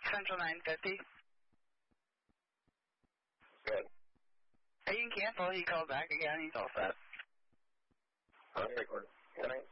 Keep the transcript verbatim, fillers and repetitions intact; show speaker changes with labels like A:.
A: Central nine fifty.
B: Good.
A: Hey, you can cancel. He called back again. He's all set.
B: On record. Good night.